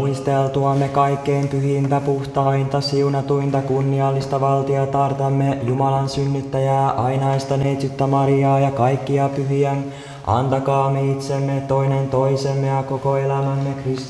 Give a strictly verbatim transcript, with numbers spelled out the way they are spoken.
muisteltuamme kaikkein pyhintä, puhtainta, siunatuinta, kunniallista valtiotartamme, Jumalan synnyttäjää, ainaista neitsyttä Mariaa ja kaikkia pyhiä, antakaamme itsemme toinen toisemme ja koko elämämme Kristus